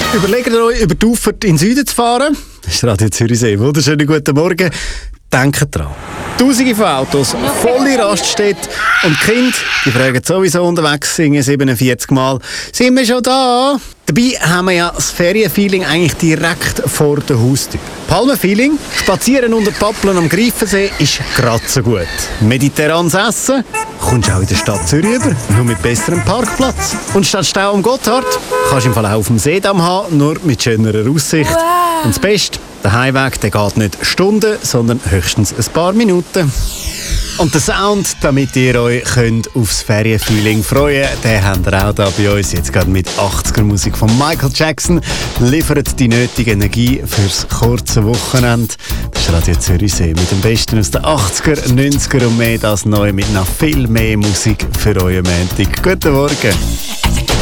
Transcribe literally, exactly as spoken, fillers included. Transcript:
Überlegt ihr euch, über die Ufer in den Süden zu fahren? Das ist Radio Zürichsee. Wunderschönen guten Morgen. Denkt dran. Tausende von Autos, volle Raststätte und die Kinder, die fragen sowieso unterwegs, singen siebenundvierzig Mal. Sind wir schon da? Dabei haben wir ja das Ferienfeeling eigentlich direkt vor der Haustür. Palmenfeeling, spazieren unter Pappeln am Greifensee ist gerade so gut. Mediterranes Essen kommst du auch in der Stadt Zürich über, nur mit besserem Parkplatz. Und statt Stau am Gotthard kannst du im Fall auch auf dem Seedamm haben, nur mit schönerer Aussicht. Wow. Und das Beste, der Heimweg der geht nicht Stunden, sondern höchstens ein paar Minuten. Und der Sound, damit ihr euch könnt aufs Ferienfeeling freuen könnt, den habt ihr auch hier bei uns. Jetzt gerade mit achtziger-Musik von Michael Jackson. Liefert die nötige Energie fürs kurze Wochenende. Das ist Radio Zürichsee mit dem Besten aus den achtziger, neunziger und mehr. Das neu mit noch viel mehr Musik für euren Montag. Guten Morgen.